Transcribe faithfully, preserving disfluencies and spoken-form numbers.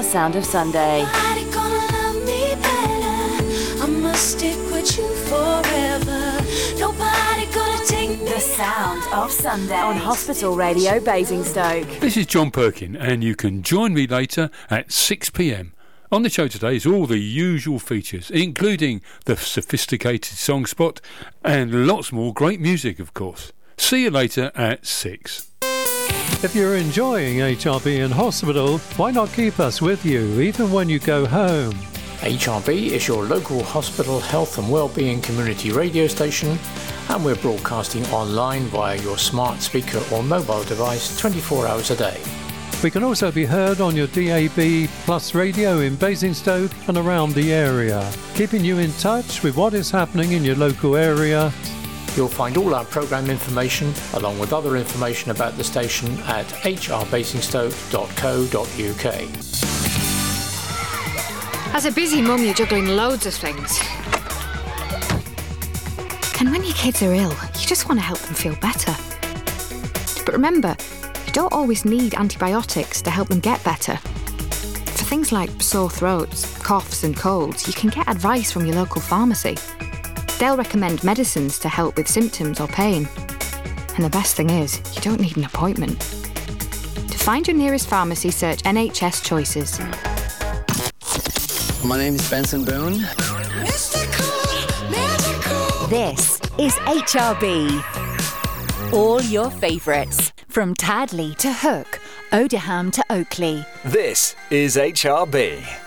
sound of Sunday. Nobody gonna love me better. I must stick with you forever. Nobody gonna take me. The sound of Sunday on Hospital Radio Basingstoke. This is John Perkin, and you can join me later at six p m. On the show today is all the usual features, including the sophisticated song spot and lots more great music, of course. See you later at six. If you're enjoying H R B in hospital, why not keep us with you even when you go home? H R B is your local hospital health and wellbeing community radio station, and we're broadcasting online via your smart speaker or mobile device twenty-four hours a day. We can also be heard on your D A B Plus radio in Basingstoke and around the area, keeping you in touch with what is happening in your local area. You'll find all our programme information, along with other information about the station, at h r basingstoke dot co dot u k. As a busy mum, you're juggling loads of things. And when your kids are ill, you just want to help them feel better. But remember, you don't always need antibiotics to help them get better. For things like sore throats, coughs and colds, you can get advice from your local pharmacy. They'll recommend medicines to help with symptoms or pain. And the best thing is, you don't need an appointment. To find your nearest pharmacy, search N H S Choices. My name is Benson Boone. This is H R B. All your favourites, from Tadley to Hook, Odiham to Oakley. This is H R B.